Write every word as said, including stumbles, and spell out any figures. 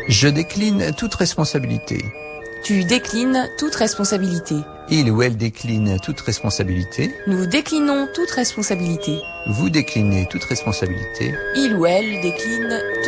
Je décline toute responsabilité. Tu déclines toute responsabilité. Il ou elle décline toute responsabilité. Nous déclinons toute responsabilité. Vous déclinez toute responsabilité. Il ou elle décline